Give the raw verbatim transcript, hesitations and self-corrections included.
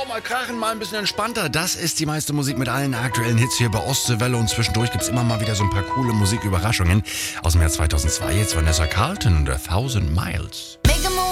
mal krachen, mal ein bisschen entspannter. Das ist die meiste Musik mit allen aktuellen Hits hier bei Ostseewelle und zwischendurch gibt's immer mal wieder so ein paar coole Musiküberraschungen. Aus dem Jahr zweitausendzwei jetzt Vanessa Carlton und A Thousand Miles.